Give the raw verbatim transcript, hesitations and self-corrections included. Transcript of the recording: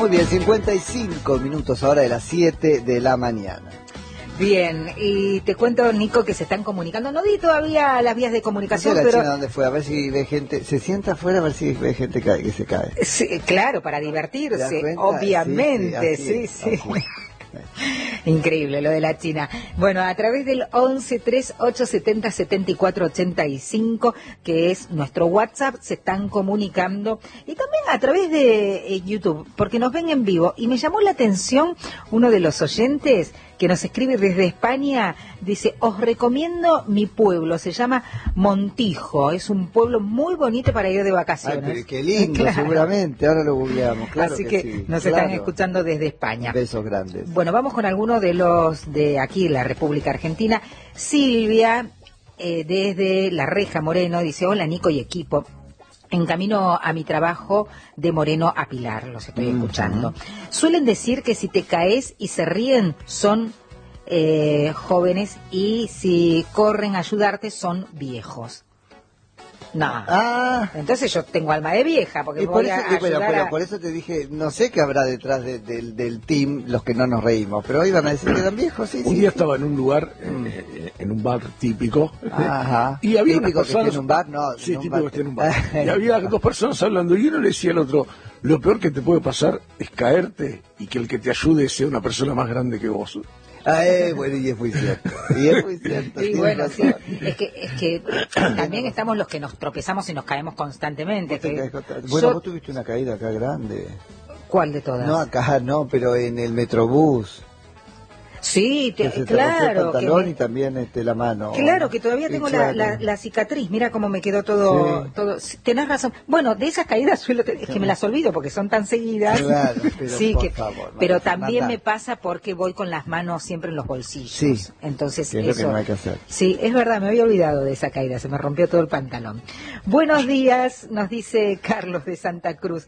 Muy bien, cincuenta y cinco minutos ahora de las siete de la mañana. Bien, y te cuento, Nico, que se están comunicando. No di todavía las vías de comunicación, no sé la pero... China dónde fue, a ver si ve gente, se sienta afuera a ver si ve gente que, que se cae. Sí, claro, para divertirse, obviamente, sí, sí. sí. sí. Increíble lo de la China. Bueno, a través del once treinta y ocho setenta setenta y cuatro ochenta y cinco, que es nuestro WhatsApp, se están comunicando, y también a través de eh, YouTube, porque nos ven en vivo. Y me llamó la atención uno de los oyentes que nos escribe desde España, dice: os recomiendo mi pueblo, se llama Montijo, es un pueblo muy bonito para ir de vacaciones. Ay, pero qué lindo, claro. Seguramente, ahora lo googleamos, claro. Así que, que sí, nos claro. Están escuchando desde España. Besos grandes. Bueno, vamos con algunos de los de aquí, la República Argentina. Silvia, eh, desde La Reja, Moreno, dice: hola Nico y equipo. En camino a mi trabajo de Moreno a Pilar, los estoy uh-huh. escuchando. Suelen decir que si te caes y se ríen son eh, jóvenes, y si corren a ayudarte son viejos. No, ah. Entonces yo tengo alma de vieja, porque y voy por eso, a y bueno, pero a... por eso te dije, no sé qué habrá detrás de, de, del team, los que no nos reímos, pero iban a decir que eran viejos, sí, Un sí, día sí. estaba en un lugar, en, en un bar típico, Ajá. y había típico unas personas... que esté en un bar, no, sí, en típico bar. que esté en un bar. Y había dos personas hablando, y uno le decía al otro: lo peor que te puede pasar es caerte y que el que te ayude sea una persona más grande que vos. Ah, eh, bueno, y es muy cierto. Y es muy cierto. Y bueno, sí, es que, es que también estamos los que nos tropezamos y nos caemos constantemente. Que bueno, yo... vos tuviste una caída acá grande. ¿Cuál de todas? No, acá no, pero en el Metrobús. Sí, te, que se claro. Te el pantalón me... y también este, la mano. Claro, que todavía tengo claro. la, la, la cicatriz. Mira cómo me quedó todo, sí. todo. Tenés razón. Bueno, de esas caídas suelo tener, es que me las olvido porque son tan seguidas. Claro, pero sí, por que, favor. Pero también me pasa porque voy con las manos siempre en los bolsillos. Sí. Entonces, que es eso, lo que no hay que hacer. Sí, es verdad, me había olvidado de esa caída, se me rompió todo el pantalón. Buenos días, nos dice Carlos de Santa Cruz.